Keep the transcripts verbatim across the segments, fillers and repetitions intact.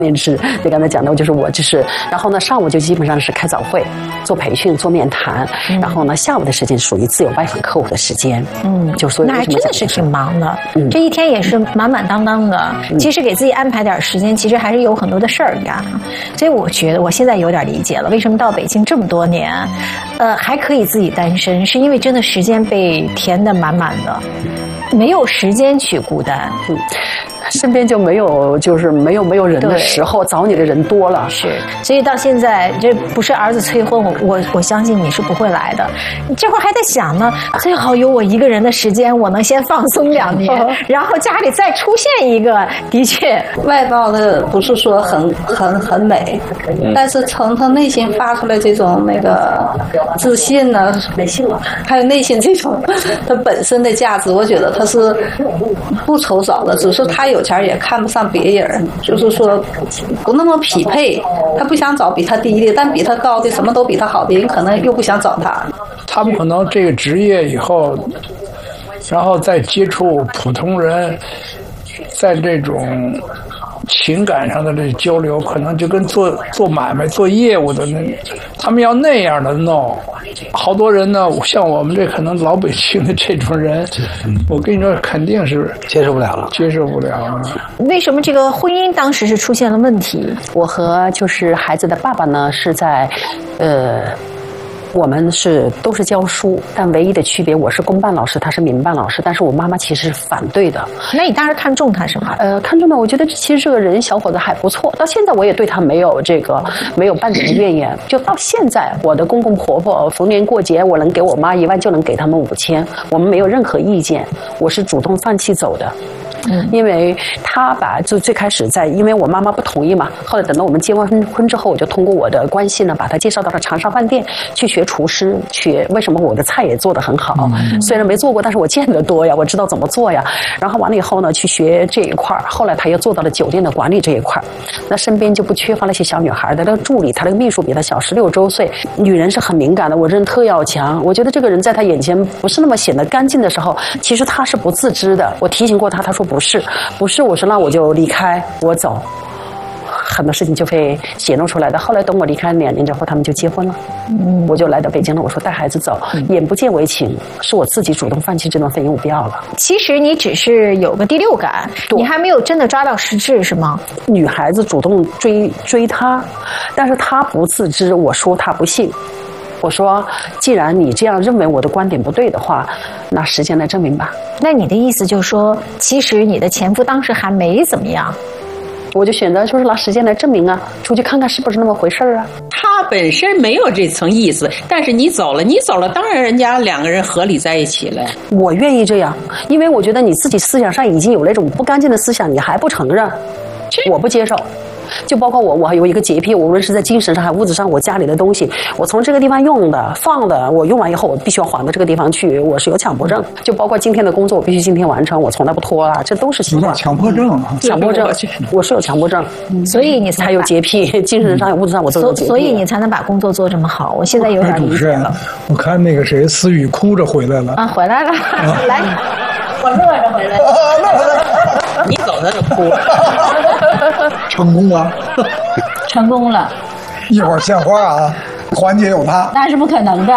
面试，你刚才讲的，就是我就是，然后呢，上午就基本上是开早会、做培训、做面谈，嗯、然后呢，下午的时间属于自由拜访客户的时间。嗯，就所以那还真的是挺忙的，嗯、这一天也是满满当当的。嗯、其实给自己安排点时间，其实还是有很多的事儿干。所以我觉得我现在有点理解了，为什么到北京这么多年，呃，还可以自己单身，是因为真的时间被填得满满的，没有时间去孤单。 嗯。身边就没有，就是没有没有人的时候，找你的人多了。 是，所以到现在，这不是儿子催婚，我我我相信你是不会来的。你这会儿还在想呢，最好有我一个人的时间，我能先放松两年，然后家里再出现一个。的确， 外貌的不是说很很很美，但是从他内心发出来这种那个自信呢， 内心了， 还有内心这种他本身的价值，我觉得他是不愁少的，只是他有钱也看不上别人，就是说不那么匹配，他不想找比他低的，但比他高的什么都比他好的人可能又不想找他。 他们可能这个职业以后，然后再接触普通人，在这种情感上的这交流，可能就跟做做买卖、做业务的那，他们要那样的弄。好多人呢，像我们这可能老北京的这种人，我跟你说，肯定是接受不了了， 接受不了了。 为什么这个婚姻当时是出现了问题？ 我和就是孩子的爸爸呢，是在，呃。我们是都是教书，但唯一的区别，我是公办老师，他是民办老师，但是我妈妈其实是反对的。 那你当时看中他是吗？ 呃，看中的，我觉得其实这个人小伙子还不错，到现在我也对他没有这个没有半点的怨言。就到现在，我的公公婆婆逢年过节，我能给我妈一万，就能给他们五千，我们没有任何意见，我是主动放弃走的。嗯，因为他把就最开始在，因为我妈妈不同意嘛，后来等到我们结完婚之后，我就通过我的关系呢，把他介绍到了长沙饭店去学厨师，学为什么我的菜也做得很好，嗯、虽然没做过，但是我见得多呀，我知道怎么做呀。然后完了以后呢，去学这一块儿，后来他又做到了酒店的管理这一块儿，那身边就不缺乏那些小女孩的那个助理，他那个秘书比他小十六周岁，女人是很敏感的，我人特要强，我觉得这个人在他眼前不是那么显得干净的时候，其实他是不自知的。我提醒过他，他说。不是，不是，我说那我就离开，我走，很多事情就会显露出来的。后来等我离开两年之后，他们就结婚了，嗯，我就来到北京了。我说带孩子走，嗯、眼不见为情，是我自己主动放弃这段婚姻，我不要了。 其实你只是有个第六感，你还没有真的抓到实质，是吗？ 女孩子主动追追他，但是他不自知，我说他不信。我说，既然你这样认为我的观点不对的话，那时间来证明吧。 那你的意思就是说，其实你的前夫当时还没怎么样， 我就选择就是拿时间来证明啊，出去看看是不是那么回事啊。 他本身没有这层意思，但是你走了，你走了，当然人家两个人合理在一起了。 我愿意这样，因为我觉得你自己思想上已经有那种不干净的思想，你还不承认，我不接受。就包括我，我还有一个洁癖，我无论是在精神上还物质上，我家里的东西，我从这个地方用的、放的，我用完以后，我必须要还到这个地方去，我是有强迫症。就包括今天的工作，我必须今天完成，我从来不拖啊，这都是习惯。 强迫症啊， 强迫症，我是有强迫症， 嗯、所以你才还有洁癖，精神上有物质上我都有洁癖。 所以你才能把工作做这么好。我现在有点理解了。 我看那个谁，思雨哭着回来了啊，回来了，啊、来， 我乐着回来了，乐回来了，你走他就哭了。 成功了， 成功了， 一会儿献花啊，环节有他， 那是不可能的。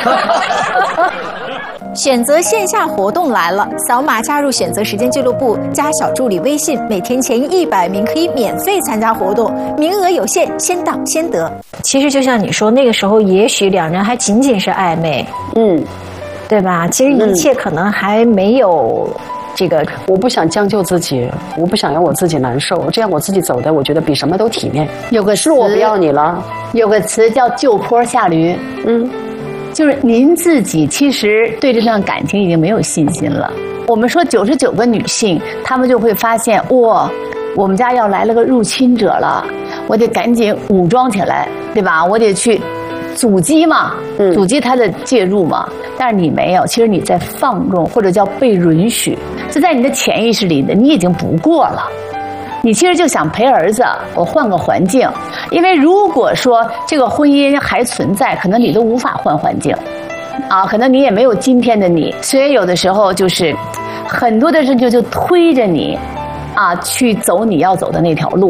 选择线下活动来了，扫码加入选择时间俱乐部，加小助理微信，每天前一百名可以免费参加活动，名额有限，先到先得。其实就像你说，那个时候也许两人还仅仅是暧昧，嗯，对吧？其实一切可能还没有。这个我不想将就自己，我不想让我自己难受，这样我自己走的，我觉得比什么都体面。 有个是我不要你了， 有个词叫就坡下驴，嗯，就是您自己其实对这段感情已经没有信心了。我们说九十九个女性，她们就会发现，哇，我们家要来了个入侵者了，我得赶紧武装起来，对吧？我得去阻击嘛，阻击他的介入嘛。但是你没有，其实你在放纵，或者叫被允许，就在你的潜意识里的，你已经不过了。你其实就想陪儿子，我换个环境，因为如果说这个婚姻还存在，可能你都无法换环境，啊，可能你也没有今天的你。所以有的时候就是很多的事情就推着你，啊，去走你要走的那条路。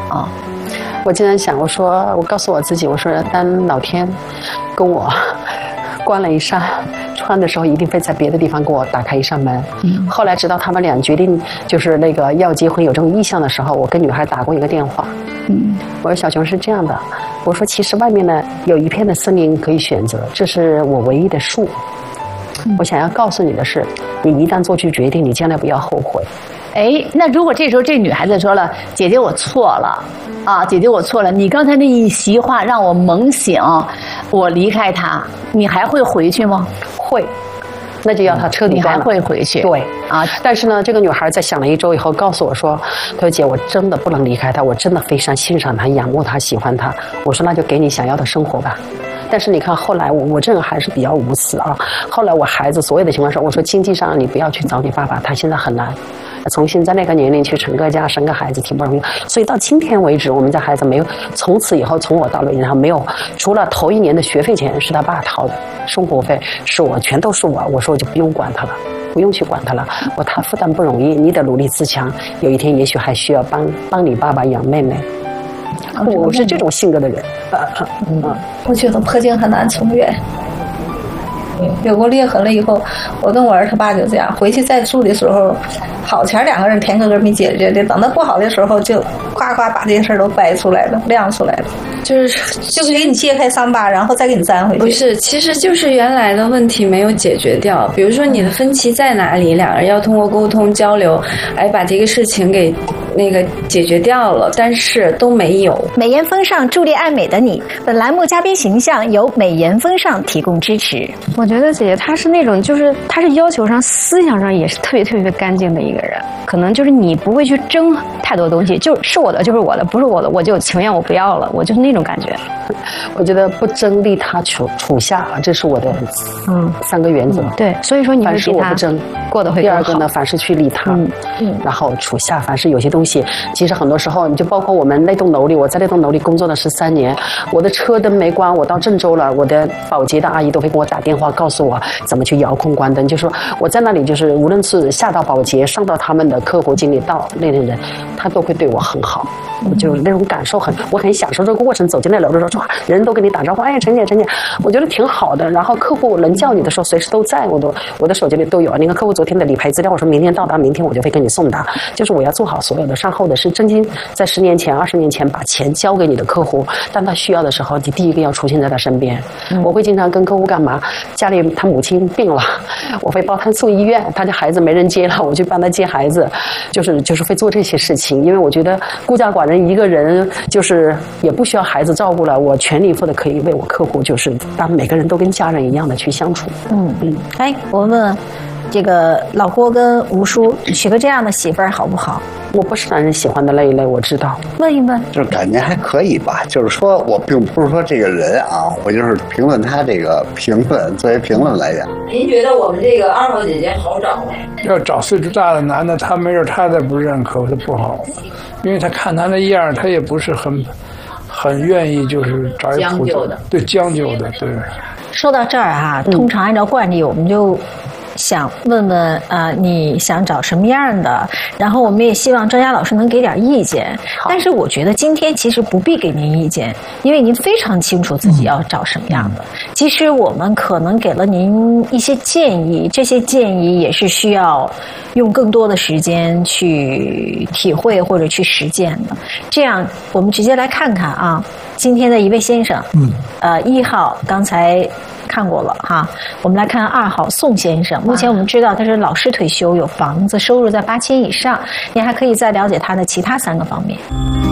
啊？ 我经常想，我说我告诉我自己，我说当老天跟我关了一扇窗的时候，一定会在别的地方给我打开一扇门。嗯、后来直到他们俩决定就是那个要结婚有这种意向的时候，我跟女孩打过一个电话。嗯，我说小琼是这样的，我说其实外面呢有一片的森林可以选择，这是我唯一的树。嗯、我想要告诉你的是，你一旦做出决定，你将来不要后悔。 哎，那如果这时候这女孩子说了：“姐姐，我错了，啊，姐姐，我错了，你刚才那一席话让我猛醒，我离开他，你还会回去吗？” 会，那就要她彻底断了。 你还会回去？ 对啊，但是呢，这个女孩在想了一周以后，告诉我说：“她说姐，我真的不能离开他，我真的非常欣赏他、仰慕他、喜欢他。”我说：“那就给你想要的生活吧。”但是你看，后来我我这个还是比较无私啊。后来我孩子所有的情况下，我说经济上你不要去找你爸爸，他现在很难。从现在那个年龄去成个家、生个孩子挺不容易，所以到今天为止，我们家孩子没有从此以后从我到了然后没有，除了头一年的学费钱是他爸掏的，生活费是我，全都是我。我说我就不用管他了，不用去管他了。我他负担不容易，你得努力自强。有一天也许还需要帮帮你爸爸养妹妹。我是这种性格的人。 嗯，我觉得破镜很难重圆。有过裂痕了以后，我跟我儿他爸就这样，回去再住的时候，好前两个人甜哥哥没解决的，等到不好的时候就夸夸把这些事儿都掰出来了，亮出来了， 就是就是给你揭开伤疤，然后再给你粘回去。 不是，其实就是原来的问题没有解决掉，比如说你的分歧在哪里，两人要通过沟通交流，哎，把这个事情给那个解决掉了，但是都没有。 美颜风尚助力爱美的你，本栏目嘉宾形象由美颜风尚提供支持。 我觉得姐姐她是那种，就是她是要求上、思想上也是特别特别干净的一个人。可能就是你不会去争太多东西，就是我的就是我的，不是我的我就情愿我不要了，我就是那种感觉。 我觉得不争利他处处下，这是我的嗯三个原则。 嗯、对，所以说你会给他过得会第二个呢，凡是去利他，嗯嗯，然后处下，凡是有些东西，其实很多时候你就包括我们那栋楼里，我在那栋楼里工作了十三年，我的车灯没关，我到郑州了，我的保洁的阿姨都会给我打电话告诉我怎么去遥控关灯，就说我在那里就是无论是下到保洁，上到他们的客户经理到那些人，他都会对我很好，我就那种感受很，我很享受这个过程。走进那楼的时候，说人都跟你打招呼，哎，陈姐，陈姐，我觉得挺好的。然后客户能叫你的时候，随时都在，我都我的手机里都有。那个客户昨天的理赔资料，我说明天到达，明天我就会跟你送达。就是我要做好所有的善后的事。真心在十年前、二十年前把钱交给你的客户，当他需要的时候，你第一个要出现在他身边。嗯、我会经常跟客户干嘛？家里他母亲病了，我会帮他送医院，他的孩子没人接了，我去帮他接孩子，就是就是会做这些事情。因为我觉得孤家寡人一个人，就是也不需要孩子照顾了，我全力以赴的可以为我客户，就是当每个人都跟家人一样的去相处。 嗯嗯，哎，我问问这个老郭跟吴叔，娶个这样的媳妇儿好不好？ 我不是男人喜欢的那一类，我知道。 问一问， 就是感觉还可以吧。就是说我并不是说这个人啊，我就是评论他这个评论，作为评论来讲。 您觉得我们这个二号姐姐好找吗？ 要找岁数大的男的，他没准他再不认可，他不好，因为他看他那样，他也不是很很愿意，就是找一普通的，对将就的，对。 说到这儿啊，通常按照惯例，我们就想问问呃你想找什么样的，然后我们也希望专家老师能给点意见。但是我觉得今天其实不必给您意见，因为您非常清楚自己要找什么样的。其实我们可能给了您一些建议，这些建议也是需要用更多的时间去体会或者去实践的。这样我们直接来看看啊，今天的一位先生，嗯，呃一号刚才看过了哈，我们来看二号宋先生。目前我们知道他是老师退休，有房子，收入在八千以上。您还可以再了解他的其他三个方面。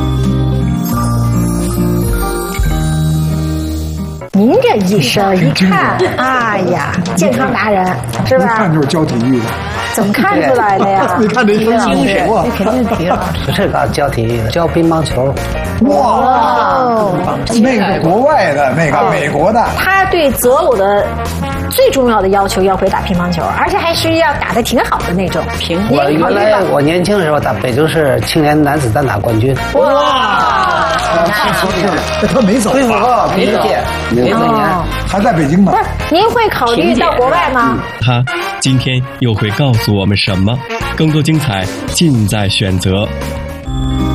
您这一生一看，哎呀，健康达人是吧？ 一看就是教体育的。 怎么看出来的呀？ 你看这精神， 那肯定是体育。 是个教体育的，教乒乓球。 哇，那个国外的，那个美国的。 他对择偶的最重要的要求要会打乒乓球，而且还是要打得挺好的那种。平我原来我年轻的时候打北京市青年男子单打冠军。 哇！ 他没走， 没走，没走，没走年， 还在北京呢。 不是，您会考虑到国外吗？ 他今天又会告诉我们什么？更多精彩尽在选择。